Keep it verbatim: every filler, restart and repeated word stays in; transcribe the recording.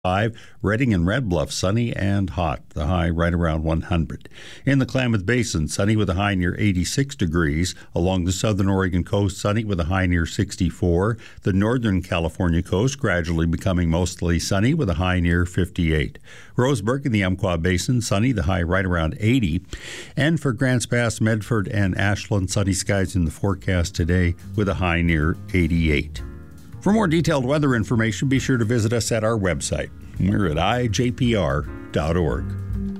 Five, Redding and Red Bluff, sunny and hot, the high right around one hundred. In the Klamath Basin, sunny with a high near eighty-six degrees. Along the southern Oregon coast, sunny with a high near sixty-four. The northern California coast gradually becoming mostly sunny with a high near fifty-eight. Roseburg in the Umpqua Basin, sunny, the high right around eighty. And for Grants Pass, Medford, and Ashland, sunny skies in the forecast today with a high near eighty-eight. For more detailed weather information, be sure to visit us at our website. We're at I J P R dot org.